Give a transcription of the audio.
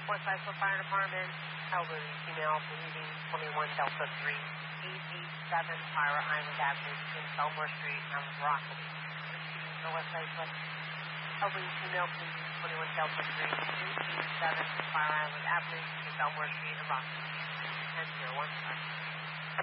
West Islip Fire Department, elderly female bleeding, 21 Delta 3, AG7 Fire Island Avenue between Belmore Street and Broccoli. Proceeding for West Islip, elderly female bleeding, 21 Delta 3, AG7 Fire Island Avenue between Belmore Street and Broccoli. 10-015.